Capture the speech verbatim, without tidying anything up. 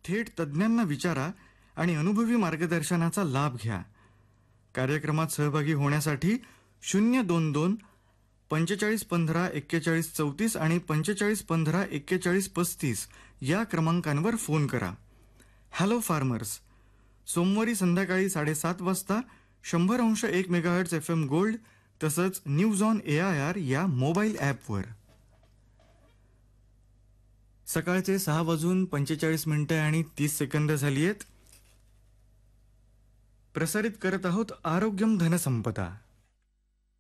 थेट तज्ज्ञांना विचारा आणि अनुभवी मार्गदर्शनाचा लाभ घ्या. कार्यक्रमात सहभागी होण्यासाठी शून्य दोन दोन पंचेचाळीस पंधरा एक्केचाळीस चौतीस आणि पंचेचाळीस पंधरा एक्केचाळीस पस्तीस या क्रमांकांवर फोन करा. हॅलो फार्मर्स, सोमवारी संध्याकाळी साडेसात वाजता शंभर अंश एक मेगाहर्ट्ज एफ एम गोल्ड तसंच news on A I R या मोबाईल ॲपवर. सकाळचे सहा वाजून पंचेचाळीस मिनिटं आणि तीस सेकंद झाली आहेत. प्रसारित करत आहोत आरोग्यम धनसंपदा.